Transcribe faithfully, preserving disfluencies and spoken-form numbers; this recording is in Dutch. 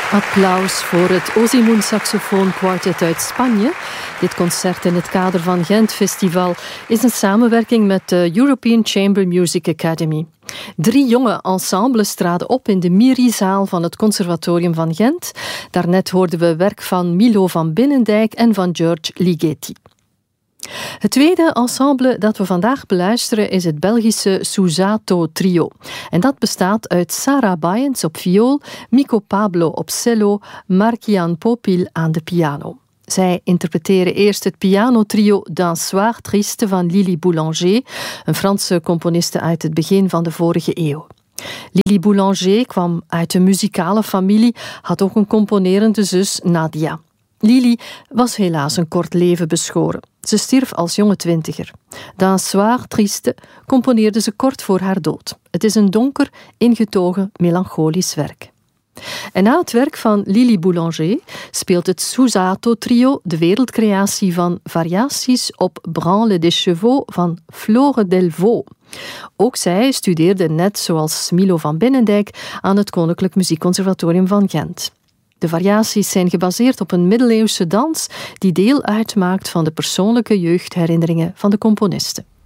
Applaus voor het Ozimoen Saxofoon Quartet uit Spanje. Dit concert in het kader van Gent Festival is een samenwerking met de European Chamber Music Academy. Drie jonge ensembles traden op in de Miri-zaal van het Conservatorium van Gent. Daarnet hoorden we werk van Milo van Binnendijk en van George Ligeti. Het tweede ensemble dat we vandaag beluisteren is het Belgische Susato Trio. En dat bestaat uit Sarah Bayens op viool, Mico Pablo op cello, Marc-Jan Popil aan de piano. Zij interpreteren eerst het pianotrio D'un soir triste van Lili Boulanger, een Franse componiste uit het begin van de vorige eeuw. Lili Boulanger kwam uit een muzikale familie, had ook een componerende zus Nadia. Lili was helaas een kort leven beschoren. Ze stierf als jonge twintiger. D'un soir triste componeerde ze kort voor haar dood. Het is een donker, ingetogen, melancholisch werk. En na het werk van Lili Boulanger speelt het Susato Trio de wereldcreatie van variaties op Branle des Chevaux van Flore Delvaux. Ook zij studeerde net zoals Milo van Binnendijk aan het Koninklijk Muziekconservatorium van Gent. De variaties zijn gebaseerd op een middeleeuwse dans die deel uitmaakt van de persoonlijke jeugdherinneringen van de componisten.